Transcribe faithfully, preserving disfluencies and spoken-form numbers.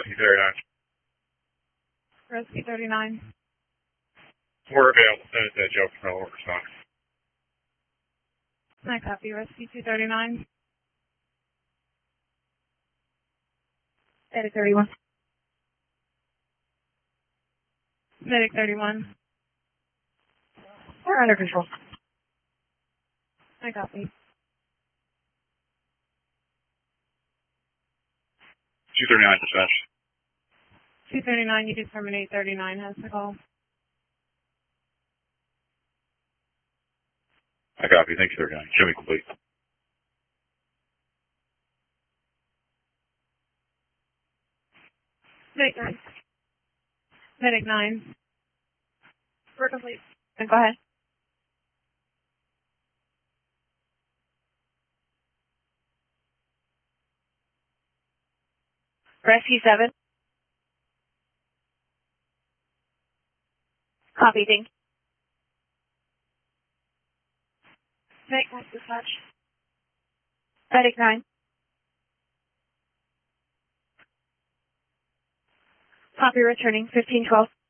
Rescue thirty-nine. Rescue thirty-nine. We're available. Send it to Joe Control. Respond. I copy. Rescue two thirty-nine. Medic thirty-one. Medic thirty-one. We're under control. I copy. two thirty-nine dispatch. two thirty-nine, you can terminate thirty-nine has the call. I copy. Thank you, thirty-nine. Show me complete. Medic nine. Medic nine. We're complete. And go ahead. Rescue seven. Copy, thank you. Medic nine dispatch. Medic nine. Copy, returning fifteen twelve.